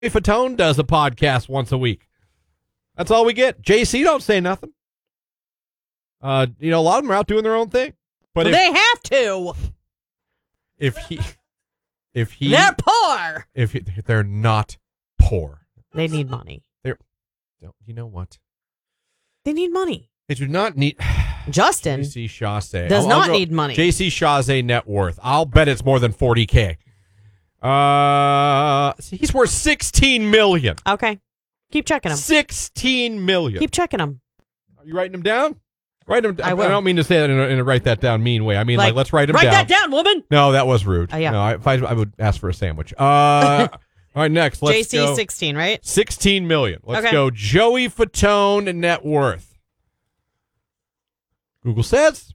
Fatone does a podcast once a week. That's all we get. JC don't say nothing. A lot of them are out doing their own thing. But they have to. If he, they're poor. They're not poor. They need money. You know what? They need money. They do not need. Justin JC Chasez does not need money. JC Chasez net worth. I'll bet it's more than $40K. He's worth $16 million. Okay, keep checking him. $16 million. Keep checking him. Are you writing him down? Write him. I will. I don't mean to say that in a write that down mean way. I mean like let's write him down. Write that down, woman. No, that was rude. Yeah. No, I would ask for a sandwich. All right, next. Let's JC go. 16, right? $16 million. Let's Okay. go. Joey Fatone net worth. Google says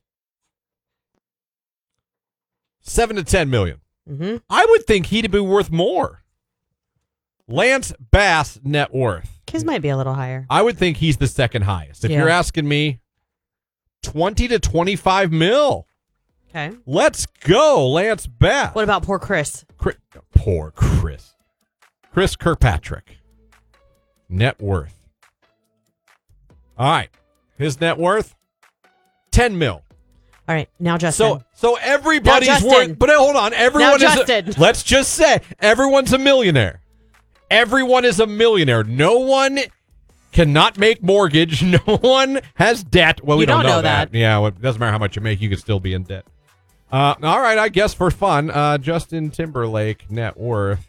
$7 to $10 million. Mm-hmm. I would think he'd be worth more. Lance Bass net worth. His might be a little higher. I would think he's the second highest. If Yeah. you're asking me, 20 to 25 mil. Okay. Let's go, Lance Bass. What about poor Chris? Poor Chris. Chris Kirkpatrick. Net worth. All right. His net worth, 10 mil. All right, now Justin. So everybody's Now Justin. worth. But hold on, everyone Now is. Justin. Let's just say everyone's a millionaire. Everyone is a millionaire. No one cannot make mortgage. No one has debt. Well, we You don't don't know know that. that. Yeah, well, it doesn't matter how much you make. You could still be in debt. All right, I guess for fun, Justin Timberlake net worth.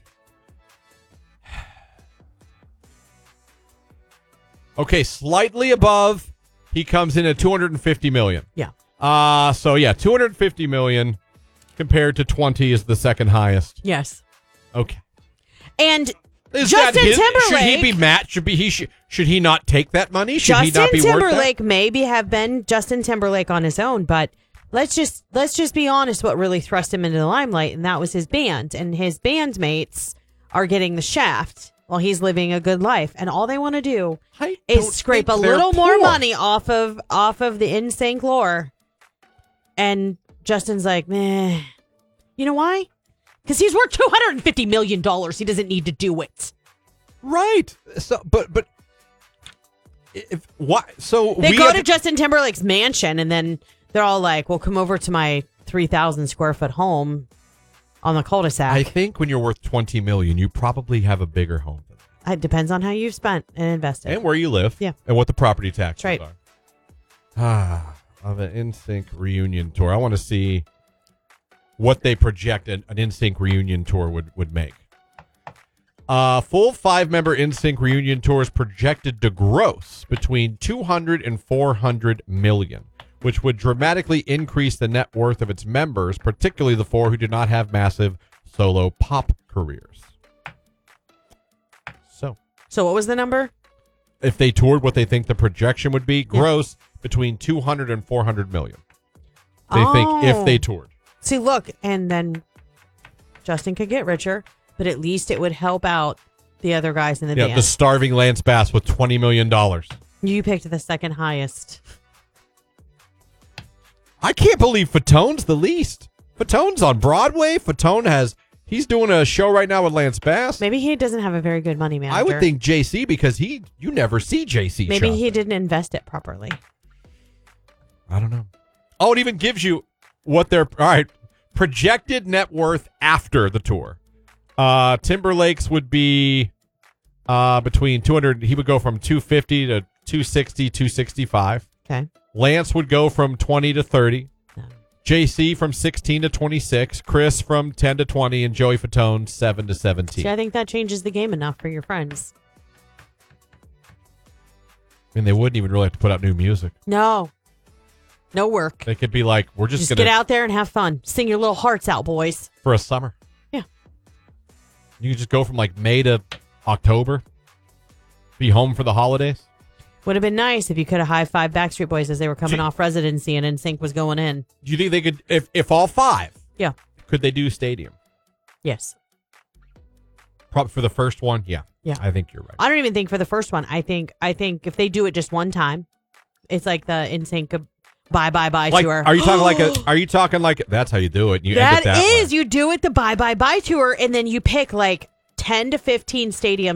Okay, slightly above. He comes in at $250 million. Yeah. So yeah, $250 million compared to 20 is the second highest. Yes. Okay. And Is Justin that his? Timberlake. Should he be Matt? Should he not take that money? Should he Justin not be worth that? Timberlake maybe have been Justin Timberlake on his own, but let's just be honest. What really thrust him into the limelight, and that was his band, and his bandmates are getting the shaft while he's living a good life, and all they want to do is scrape a little more money off of the NSYNC lore. And Justin's like, meh. You know why? Because he's worth $250 million. He doesn't need to do it. Right. So, but if what? So They we go have to Justin Timberlake's mansion, and then they're all like, well, come over to my 3,000 square foot home on the cul-de-sac. I think when you're worth $20 million, you probably have a bigger home. It depends on how you've spent and invested. And where you live. Yeah. And what the property taxes That's are. Of an NSYNC reunion tour. I want to see what they project an NSYNC reunion tour would make. Full 5-member NSYNC reunion tour is projected to gross between 200 and 400 million, which would dramatically increase the net worth of its members, particularly the 4 who do not have massive solo pop careers. So what was the number? If they toured, what they think the projection would be, gross between 200 and 400 million. They think if they toured. See, look, and then Justin could get richer, but at least it would help out the other guys in the band. The starving Lance Bass with $20 million. You picked the second highest. I can't believe Fatone's the least. Fatone's on Broadway. He's doing a show right now with Lance Bass. Maybe he doesn't have a very good money manager. I would think JC, because you never see JC. Maybe shows. he didn't invest it properly. I don't know. Oh, it even gives you what their projected net worth after the tour. Timberlake's would be between 200. He would go from 250 to 260, 265. Okay. Lance would go from 20 to 30. JC from 16 to 26, Chris from 10 to 20, and Joey Fatone 7 to 17. See, I think that changes the game enough for your friends. And they wouldn't even really have to put out new music. No work. They could be like, we're just going to get out there and have fun. Sing your little hearts out, boys. For a summer. Yeah. You could just go from like May to October. Be home for the holidays. Would have been nice if you could have high-fived Backstreet Boys as they were coming off residency and NSYNC was going in. Do you think they could, if all 5? Yeah. Could they do stadium? Yes. Probably for the first one, yeah. Yeah. I think you're right. I don't even think for the first one. I think if they do it just one time, it's like the NSYNC bye tour. Are you talking like that's how you do it? You that end it that is, way. you do it the bye tour, and then you pick like 10 to 15 stadiums